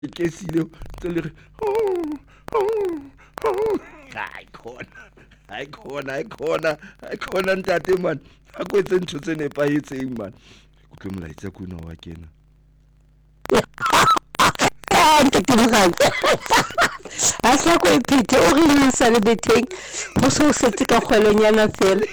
ke sile tele khona ntate man a kwetse ntho tse nepahetseng man o tlo molaetsa kuna wa kena a sa ko iphete o re le sa le beteng ho so setse ka kgwelonyana fela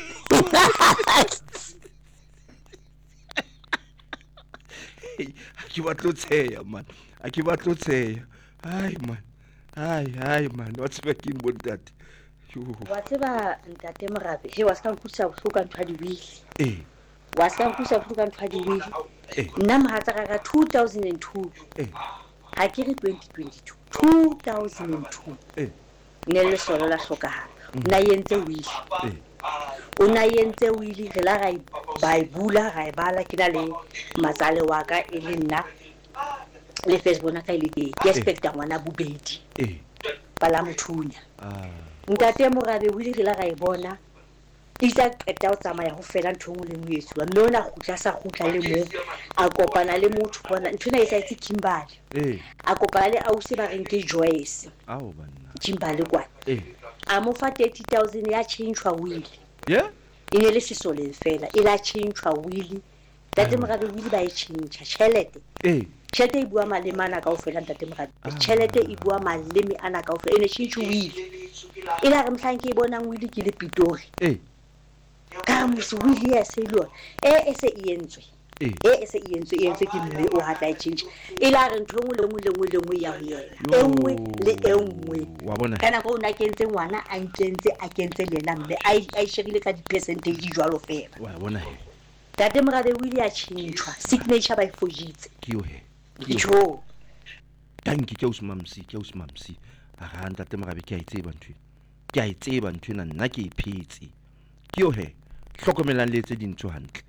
ke batlo tseya man a ke batlo tseya hai man what's back in bontate wa tseba ntate Morabe he wa ska nkusa bohloka ntho di wili wa ska nkusa bohloka ntho di wili nna mohatsa ka 2002 ha ke re 2022 2002 ne le solo la hlokahala na yentse wili una yentse wili re la ga baibula ga ibala ke na le matsale wa ka e le nna le Facebook na ka ile ke expecta ngwana bobedi bala mothunya ntate Morabe wili re la ga ibona itla qeta o tsamaya ho fela ntho ngwe le ngweso mme ona khutla sa khutla le mo a kopana le motho bona nthona e sa itse Kimbali a kopana le ausi ba reng ke Joyce banna Kimbali kwa a mo fa 30,000 ya change wa will ine le sesole fela ila change wa will ntate Morabe will ba e change chelete chelete e bua maleme ana ka ofela ntate Morabe chelete e bua maleme ana ka ofela ene change will ila re mhlanke e bonang will ke le Pitori ka musu will ya se lo e se ientswe se ientswe ke mme o hata change ila re ntho ngwe ya ho yena engwe le engwe wa bona kana go una kentse ngwana a kentse lena mme a shegile ka di percentage jwalo fela wa bona he tate Morabe will ya changewa signature by fojitse ke he jo danki ke usmamsi a ga ntate Morabe ke a itseba ntwe nna ke iphetse ke he hlokomelang le tse dintho hantle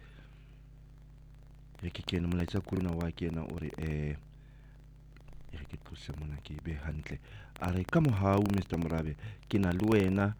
ke kena molaetsa kuruna wa kena o re ke tlose mona ke be hantle a re ka mohau Mr Morabe ke na le wena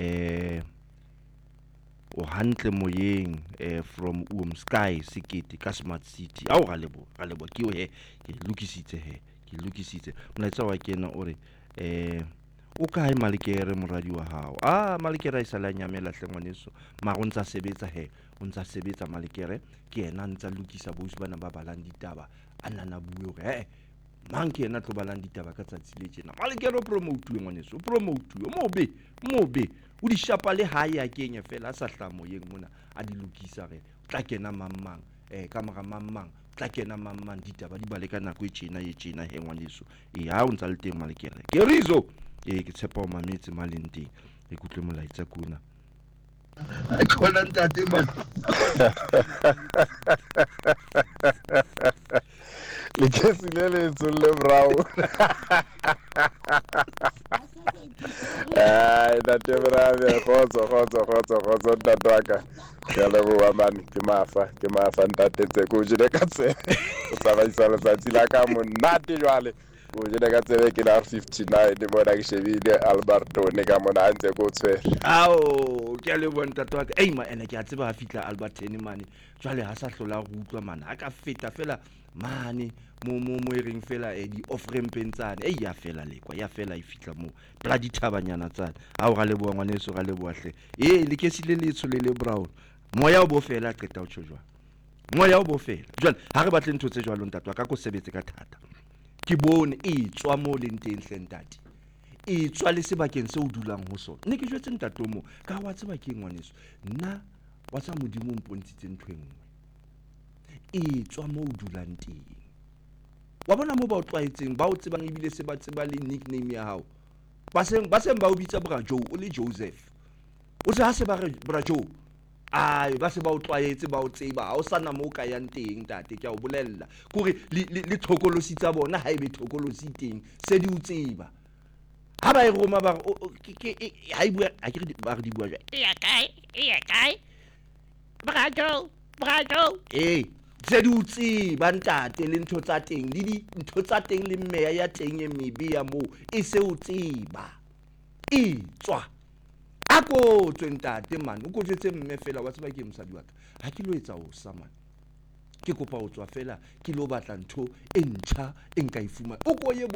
o hantle moyeng from Sky Sekete ka Smart City a o ga lebo ke he ke lokisitse molaetsa wa kena o re o kae Malekere moradi wa hao Malekere a isala nyamela hlengwaneso mara o ntsa sebetsa he o ntsa sebetsa Malekere ke yena ntsa lokisa bosi bana ba balang ditaba a nana bue hore mang ke yena tlo balang ditaba ka tsatsi le tjena Malekere o promote ngwaneso o promote mobe o di shapa le hae a kenya fela a sa hlamo yeng mona a di lokisa re tla kena mamang ka mara mamang tla kena mamang ditaba di baleka nako e tjena he ngwaneso ha o ntsa le teng Malekere ke rizo ke tshepa o mametse malenteng e kutlwe molaetsa kuna a khona ntate man le kesile le tsolle bravo ntate Morabe khotso ntatwaka ke leboha man ke mafa ntate tse ko jile ka tse o tsamaisa letsatsi la ka monate jwale o jile ka tsebe ke la 59 mona ke shebile Alberto ne ka mona a ntse ko tshwere ke a leboha ntatwaka ma ene ke a tseba a fitla Albertine mane jwale ha sa hlola go utlwa mana a ka feta fela mane mo ereng fela di offering pentsane ya fela lekwa ya fela e fitla mo bloody thabanyana tsane ha o ga leboha ngwaneso ga leboha hle le ke sile letsho le brown moya o bo fela qeta o tshojwa moya o bo fela jwale ha re batle ntho tse jwalo ntatwa ka go sebetse ka thata ke bone e tswa mo lenteng hlentati e tswa le sebakeng se o dulang ho sona ne ke jwetse ntato mo ka wa tseba ke ngwaneso nna wa tsa modimo mpontshitse ntho engwe e tswa mo o dulang teng wa bona mo ba o tlwaetseng ba o tsebang ebile se ba tseba le nickname ya hao ba seng ba o bitsa bra Joe o le Joseph o se ha se ba re bra Joe ba se ba o tlwaetse ba o tseba ha o sana mo ka yang teng tate ke a o bolella kore le tlhokolosi tsa bona ha ebe tlhokolosi teng se di o tseba ha ba e roma ba ha e bua a ke ba re di bua jwa e ya kae bra Joe se di o tseba ntate le ntho tsa teng le ntho tsa teng le meya ya teng e mebe ya mo e se o tseba e tswa ako tswentate man o ko jetse mme fela wa tseba ke mosadi wa ka ha ke lo etsa o sa man ke kopa ho tswa fela ke lo batla ntho e ntjha e nka e fumana o ko ye